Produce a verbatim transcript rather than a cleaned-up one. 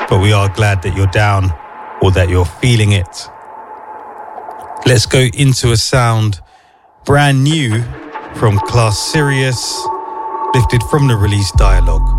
but we are glad that you're down or that you're feeling it. Let's go into a sound brand new from Class Sirius, lifted from the release Dialogue.